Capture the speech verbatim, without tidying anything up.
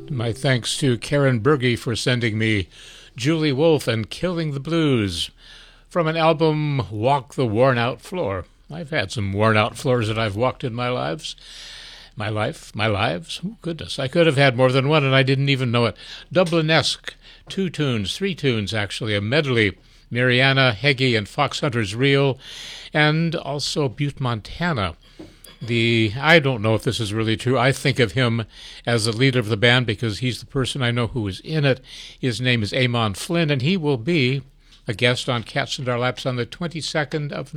My thanks to Karen Berge for sending me Julie Wolfe and Killing the Blues from an album, Walk the Worn Out Floor. I've had some worn out floors that I've walked in my lives. My life, my lives. Oh, goodness, I could have had more than one and I didn't even know it. Dublinesque, two tunes, three tunes actually, a medley. Mariana, Heggie, and Fox Hunter's Reel, and also Butte, Montana. The I don't know if this is really true. I think of him as the leader of the band because he's the person I know who is in it. His name is Eamon Flynn, and he will be a guest on Cats and Our Laps on the twenty-second of